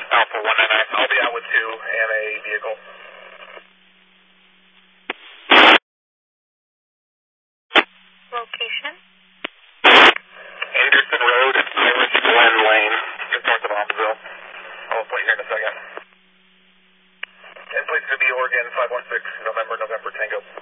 Alpha 199. I'll be out with 2 and a vehicle. Location? Anderson Road, Irish Glen Lane, just north of Alphaville. I'll plate here in a second. And please to be Oregon 516, November Tango.